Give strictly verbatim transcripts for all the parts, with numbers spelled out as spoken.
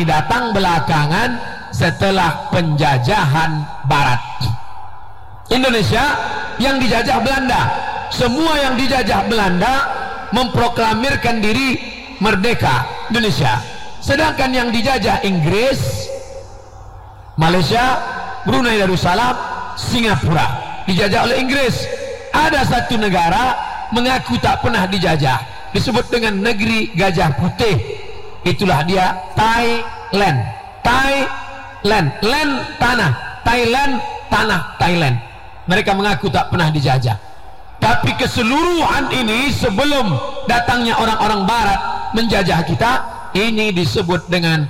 datang belakangan setelah penjajahan Barat. Indonesia yang dijajah Belanda, semua yang dijajah Belanda memproklamirkan diri merdeka Indonesia, sedangkan yang dijajah Inggris, Malaysia, Brunei Darussalam, Singapura dijajah oleh Inggris. Ada satu negara mengaku tak pernah dijajah, disebut dengan negeri gajah putih, itulah dia Thailand. Thailand, land tanah, Thailand tanah Thailand. Mereka mengaku tak pernah dijajah. Tapi keseluruhan ini sebelum datangnya orang-orang Barat menjajah kita, ini disebut dengan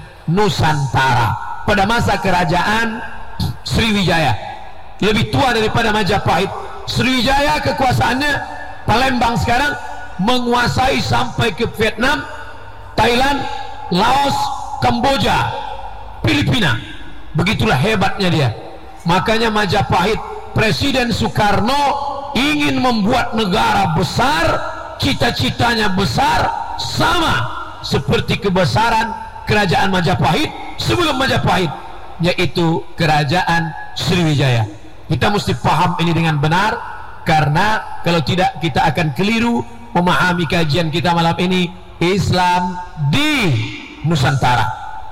Nusantara. Pada masa kerajaan Sriwijaya, lebih tua daripada Majapahit. Sriwijaya kekuasaannya, Palembang sekarang, menguasai sampai ke Vietnam, Thailand, Laos, Kamboja, Filipina. Begitulah hebatnya dia. Makanya Majapahit, Presiden Soekarno ingin membuat negara besar, cita-citanya besar, sama seperti kebesaran kerajaan Majapahit sebelum Majapahit, yaitu kerajaan Sriwijaya. Kita mesti paham ini dengan benar, karena kalau tidak kita akan keliru memahami kajian kita malam ini. Islam di Nusantara,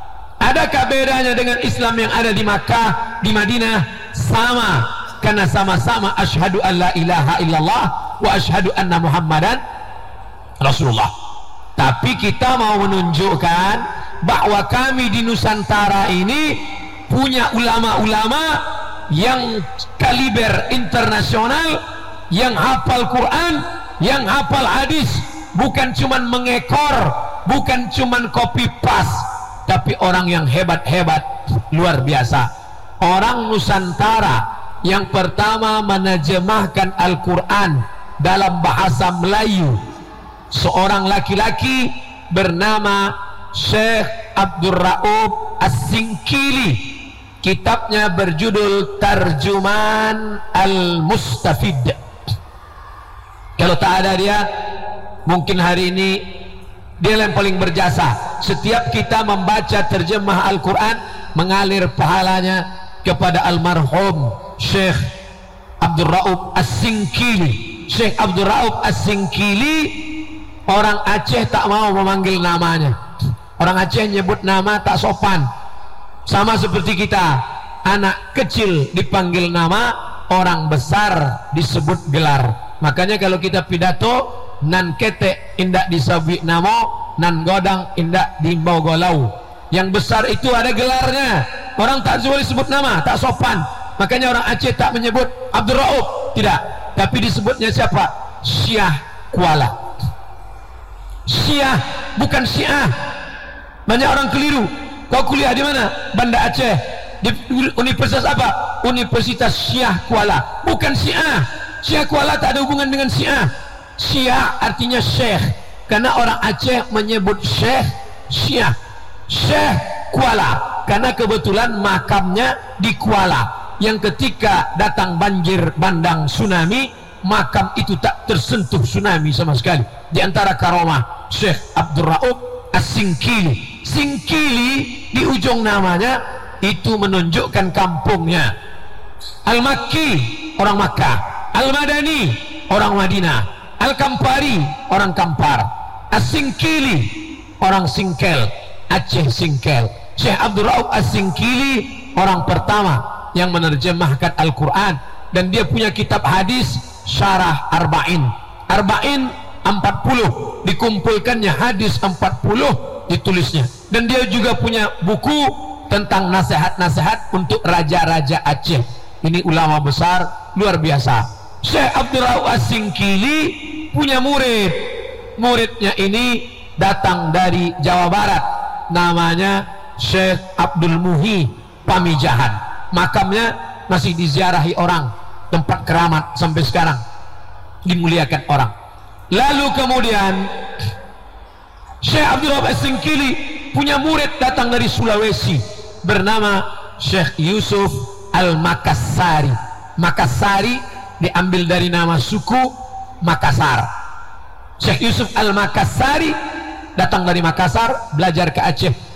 adakah bedanya dengan Islam yang ada di Makkah, di Madinah? Sama, karena sama-sama asyhadu an la ilaha illallah wa asyhadu anna muhammadan Rasulullah. Tapi kita mau menunjukkan bahwa kami di Nusantara ini punya ulama-ulama yang kaliber internasional, yang hafal Quran, yang hafal hadis, bukan cuman mengekor, bukan cuman copy paste, tapi orang yang hebat-hebat, luar biasa. Orang Nusantara yang pertama menerjemahkan Al-Quran dalam bahasa Melayu, seorang laki-laki bernama Syekh Abdul Raub As-Singkili. Kitabnya berjudul Tarjuman Al-Mustafid. Kalau tak ada dia, mungkin hari ini dia yang paling berjasa. Setiap kita membaca terjemah Al-Quran, mengalir pahalanya kepada almarhum Syekh Abdul Raub As-Singkili. Syekh Abdul Raub As-Singkili, orang Aceh tak mau memanggil namanya. Orang Aceh nyebut nama tak sopan. Sama seperti kita, anak kecil dipanggil nama, orang besar disebut gelar. Makanya kalau kita pidato, nan kete indak disabi namo, nan godang indak dimbau golau. Yang besar itu ada gelarnya. Orang tak boleh sebut nama, tak sopan. Makanya orang Aceh tak menyebut Abdul Raub, tidak, tapi disebutnya siapa? Syiah Kuala. Syiah, bukan Syiah. Banyak orang keliru. Kau kuliah di mana? Banda Aceh. Di universitas apa? Universitas Syiah Kuala. Bukan Syiah. Syiah Kuala tak ada hubungan dengan Syiah. Syiah artinya syekh, karena orang Aceh menyebut syekh Syiah. Syekh Kuala, karena kebetulan makamnya di Kuala, yang ketika datang banjir bandang tsunami, makam itu tak tersentuh tsunami sama sekali. Di antara karomah Syekh Abdul Raub As-Singkili. Singkili di ujung namanya itu menunjukkan kampungnya. Al-Makki, orang Makkah. Al-Madani, orang Madinah. Al-Kampari, orang Kampar. As-Singkili, orang Singkel, Aceh Singkel. Syekh Abdul Raub As-Singkili orang pertama yang menerjemahkan Al-Quran, dan dia punya kitab hadis Syarah Arba'in. Arba'in empat puluh, dikumpulkannya hadis empat puluh ditulisnya. Dan dia juga punya buku tentang nasihat-nasihat untuk raja-raja Aceh. Ini ulama besar, luar biasa. Syekh Abdul Raub As-Singkili punya murid. Muridnya ini datang dari Jawa Barat, namanya Syekh Abdul Muhi Pamijahan. Makamnya masih diziarahi orang, tempat keramat sampai sekarang, dimuliakan orang. Lalu kemudian Syekh Abdul Raub As-Singkili punya murid datang dari Sulawesi, bernama Syekh Yusuf Al-Makassari. Makassari diambil dari nama suku Makassar. Syekh Yusuf Al-Makassari datang dari Makassar, belajar ke Aceh.